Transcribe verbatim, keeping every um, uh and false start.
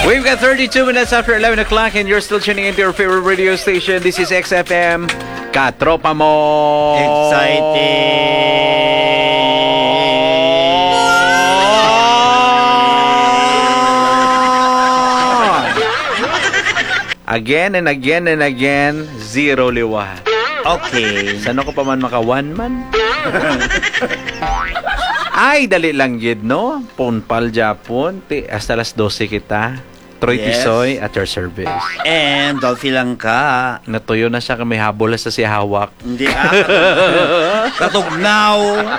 We've got thirty-two minutes after eleven o'clock and you're still tuning into your favorite radio station. This is X F M. Katropa mo! Again and again and again, zero liwa. Okay. Saan ako pa man maka one man? Ay, dali lang yun, no? Punpal Japon. Ti, hasta las twelve kita. Troy Yes. Tisoy at your service. And Dolphy lang ka. Natuyo na siya kami habol sa si hawak. Hindi ah. Katugnaw.